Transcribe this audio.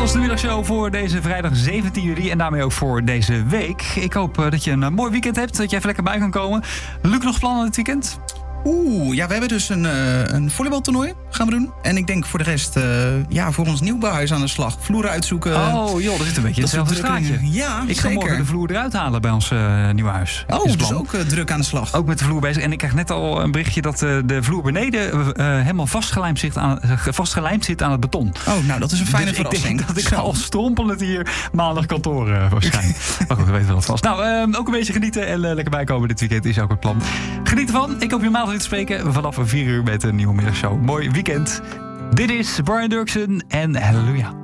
was de middagshow voor deze vrijdag 17 juli en daarmee ook voor deze week. Ik hoop dat je een mooi weekend hebt, dat je even lekker bij kan komen. Luc, nog plannen dit weekend? Ja, we hebben dus een volleybaltoernooi gaan we doen. En ik denk voor de rest, voor ons nieuwbouwhuis aan de slag. Vloeren uitzoeken. Oh joh, dat zit een beetje hetzelfde straatje. Ja, ik ga morgen de vloer eruit halen bij ons nieuwe huis. Dus ook druk aan de slag. Ook met de vloer bezig. En ik krijg net al een berichtje dat de vloer beneden helemaal vastgelijmd zit aan het beton. Oh, nou, dat is een fijne verrassing. Ik denk dat ik ga al strompelend hier maandag kantoor waarschijnlijk. Maar goed, we weten wel wat vast. Nou, ook een beetje genieten en lekker bijkomen dit weekend is ook het plan. Geniet ervan. Ik hoop je maandag weer te spreken vanaf 4 uur met een nieuwe middagshow. Mooi weekend. Dit is Brian Dirksen en Halleluja.